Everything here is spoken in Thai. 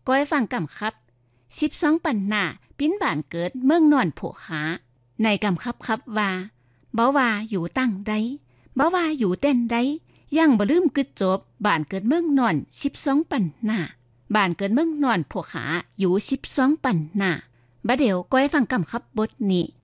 ก้อยฟังกำครับ12ปันหน้าปิ้นบ้านเกิดเมืองนอนโผขาในกำครับว่าบ่ว่าอยู่ตั้งใดบ่ว่าอยู่เต้นใดยังบ่ลืมกึดจบบ้านเกิดเมืองนอน12ปันหน้าบ้านเกิดเมืองนอนโผขาอยู่12ปันหน้าบัดเดี๋ยวก้อยฟังกำครับบทนี้